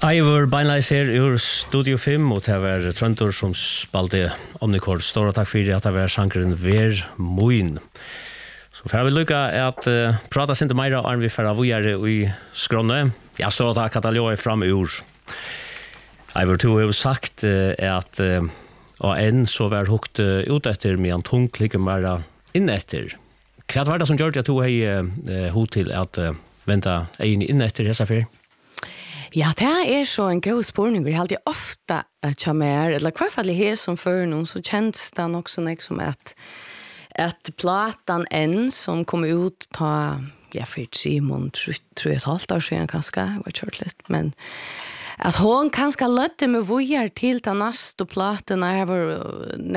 Ivor beinleis her ur Studio 5, og det var Trøndur som spalte Omnicord. Stora takk for at det var sjankeren Ver Moin. Så får vi lukka at prata sinte meira arm vi får avgjøre i skrånne. Ja, stora takk at alle er fram ur. Ivor, du har sagt at og en så var hukt ut etter med en tung klikke mer inn etter. Hva var det som gjør at du har hod til at venta inn etter hessa fyr? Ja, det så en god spårning. Det är alltid ofta att jag med, eller kvar fall det som för någon så känns det också som att platan en som kom ut ta för Simon tror jag ett halvt år sedan kanske var kört lite, men att hon kanske lötte med vojar till ta nästa och platerna här var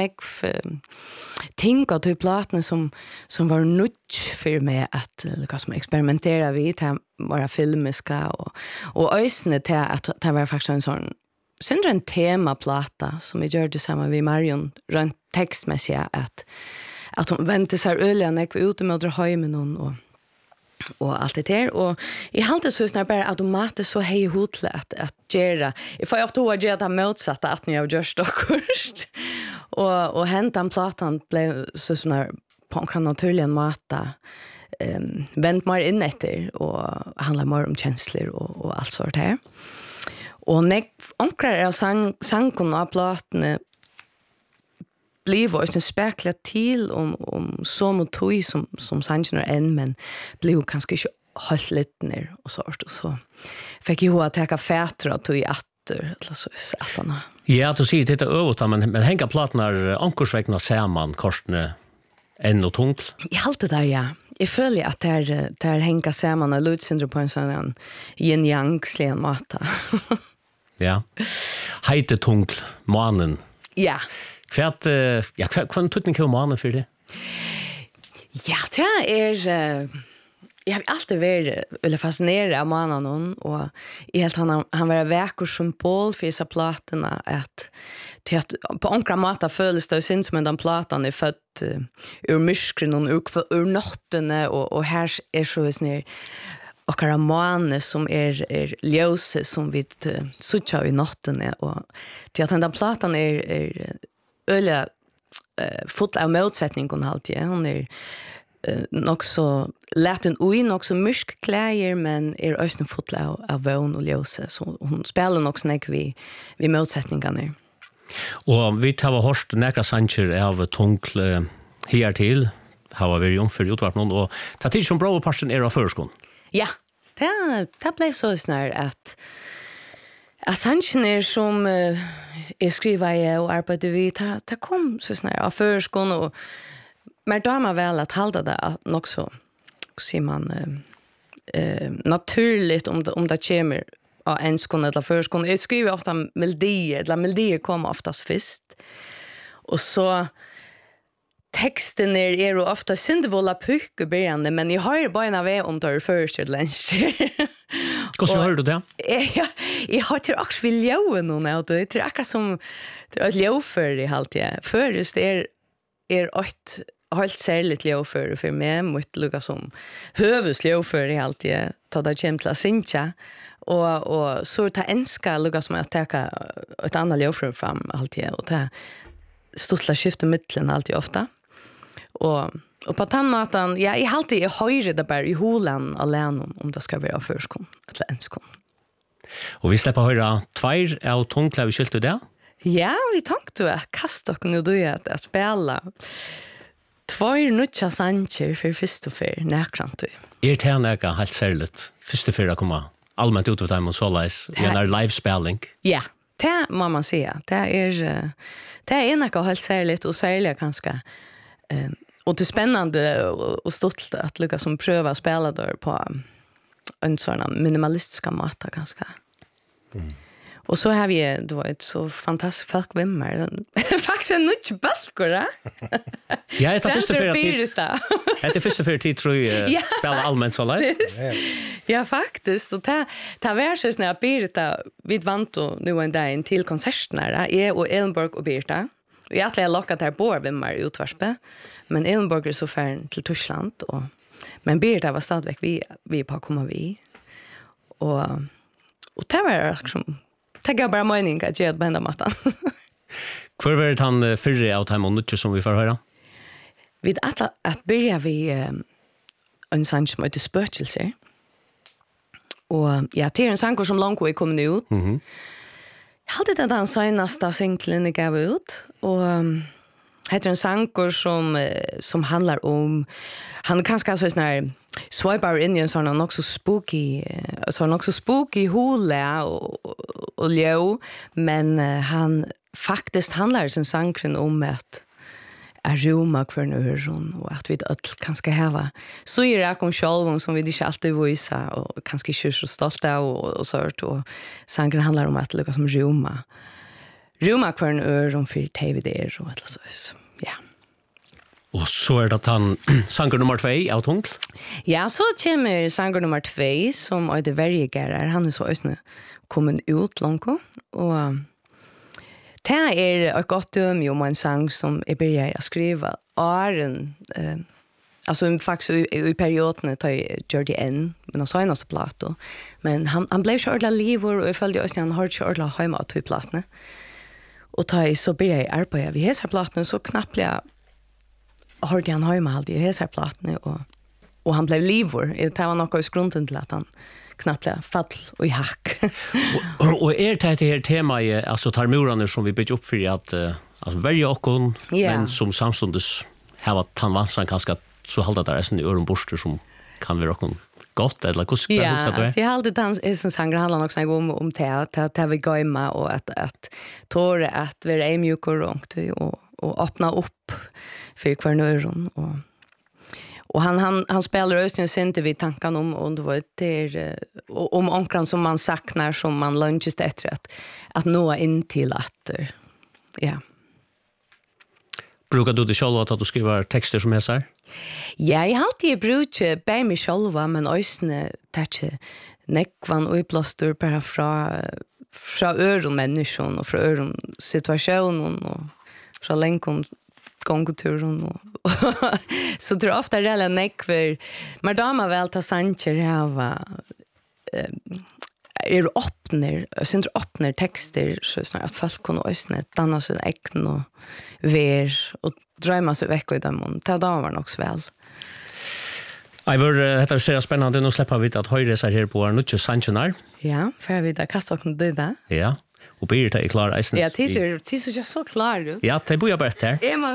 tänka till platerna som var nudge för mig att liksom experimentera vid att vara filmiska och ösne till att det var faktiskt en sån syndra en temaplata som vi gör tillsammans med Marion runt textmässigt att hon väntar sig öliga när vi ute med hemmen och allt det där och I halta så snart bara automatiskt så hej hotla att göra if I have to göra det motsatta att ni har just kurst och hentan platan blev så snart på en naturlig mata vänt mer in efter och handlar mer om känslor och allt sånt här och när onkrar sångkon av platan blev också spekla till om som och toy som sanchen en men blev kanske inte hållt lite ner och så fick ju att ta fätra toy åter eller så såna. Ja, du säger det överta men hänga platnar ankorsvägna samman korsne en och tungt. I allt det där ja. Jag följer att det hänga samman och lutsindra på en sån yin yang slen mata. Ja. Heite tungt mannen. Ja. Kvart kan tutning kom mannen för det? Ja, det jag har alltid varit fascinerad av mannen och helt han var vacker symbol för dessa platorna att på ankra mata följs det syns som den platan är född ur myskren och ur natten och här så snär och karamane som är ljuset som vi sucha i natten och till att den platan är öliga fot av motsättningen alltid hon är nog så lätten oj nog så mysk kläder men är ösnen fot av vån och ljus så hon spelar nog snack vi motsättningarna och vi tar hörst några sanger av tunkl här till har vi ju för utvart någon och ta till som bra passion är av förskon. Ja, det blev så snart att Assange som jag skriver och arbetar vid ta kom så snart av förskon och men då man väl att hålla det nog så ser man naturligt om det kommer av en skon eller förskon. Jag skriver ofta melodier kommer oftast först. Och så texten är ofta syndvolla pyck och börjande men jag har bara en väg om det är först eller längst. Hur hör du det? Jag har till också vill ljöa någon av det. Det är akkurat som ett ljöv för det alltid. Först är ett helt särskilt ljöv för mig mot lukka som hövudsljöv för det alltid. Ta det kämt till Sincha. Och så ta enska lukka som att ta ett annat ljöv för fram alltid. Och ta stutla skifta mittlen alltid ofta. Och på tannmatan, ja, jag höjer det bara i holan alene om det ska vara förskon eller enskon. Och vi släpper höra tvär av tungklav skilt du det? Ja, vi tänkte att kasta och nu då att spela tvär nutcha sanger för först och för näkrant. Det här näka helt särskilt. Först och för att komma allmänt ut av dem och således i en live-spelning. Ja, det må man säga. Det är näka helt särskilt och särskilt kanske och det är spännande och stolt att lyckas som pröva spela där på en sån minimalistiska mata ganska. Och så har vi då ett så fantastiskt folkvimmar. Faktiskt en nutch balkor, va? Ja, det är första för att det är första för tid tror jag spela allmänt så lätt. Ja, faktiskt. Och ta versus när Birta vid vanto nu en dag till konserterna. Och Ellenborg och Birta. Och jag har lockat här på vimmar utvarspe. Men Ellenborg är så färd till Tyskland men Birta var stadigväck vi på komma vi. Och Och det var liksom det gav bara mening att göra bända mattan. Hur var det han förre av time och som vi får höra? Vi att börja vi en sång som heter Spökelser. Och ja, det är en sång som långt är kommit ut. Jag hade den senaste singlen jag gav ut. Och heter en sång som handlar om han kanske så här swipar in i en sån också spooky hole och leo, men han faktiskt handlar sin sång om att roma kvarnöron och att vi öll kanske hava så är det om själva som vi inte alltid visa och kanske inte så stolta och sånt och sången handlar om att lyckas som roma kvarnöron för tv där och allt så. Ja. Och så är det han sånger nummer 2 av Tungl. Ja, så kommer sånger nummer 2 som är det vergerar. Han är så ösne kommen ut långt och det är ett gott döme om en sång som jag började skriva åren, alltså faktiskt i perioden tar jag gör det än, men jag sa en plato. Men han blev så ordentligt livor och jag följde också han har så ordentligt hemma att ta i plattorna. Och så började jag arbeta vid hesa plattorna så knappt jag hörde han hemma alltid i hesa plattorna och han blev livor. Det var något i skrunden till att han knappt fall och i hack. och det här tema alltså tar murarna som vi bygger upp för att alltså varje okon men som samstundes har att han vansan kanske så hålla där är en öronborster som kan vara okon gott eller hur ska det så det? Ja, jag hade dans som sånger handlar också om det vi gömma och att tåra att vara är mjuk och långt och öppna upp för kvarnöron och han spelar östens inte vid tanken om det var det om onkran som man saknar som man lunches efter att nå in till att ja. Brukar du det själv att du skriver texter som häsar? Ja, jag har alltid brukt bär mig själva men östne tätche nekvan och upplåstor bara fra öron människan och fra öron situationen och fra länkon gångturen och så tror jag ofta rela nekver madama väl ta sancher hava öppner texter så snart att folk kan ösna danna sin äkten och ver och drömma sig veckor i dem ta dagar också väl. Det är så spännande nu släpper vi att höra sig här på Nuche Sanchenar. Ja, för vi där kastar och det där. Ja. Och Birgitta är klar eisen. Ja, det är så klar du. Ja, det bor jag bara här. Emma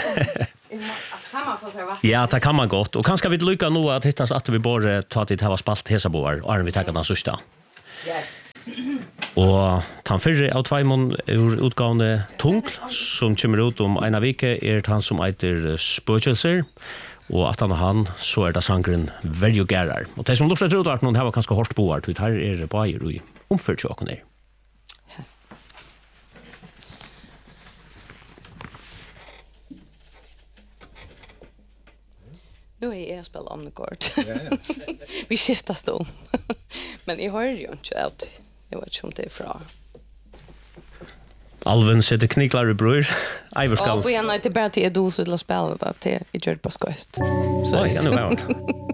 ja, det kan man gott. Och kanske vi lycka nu att hittas att vi bara tar till här spalt hesaboar och är vi tackar den sista. Yes. Och han förre av Tveimon utgående Tungl som kommer ut om en vecka är han som heter Spökelser. Och att han så är det sangren Vergerar. Och det som lustar tror att någon här var ganska hårt på att här är det bara i omförtjöken där. Nu är jag spelar om det kort. Vi skiftar stå. Men jag hör ju inte att jag vet inte om det är bra. Alvin sitter kniklar i bror. Ja, på en natt det bara till du så till att spela bara till i Jord på skott. Så ja, nu var det.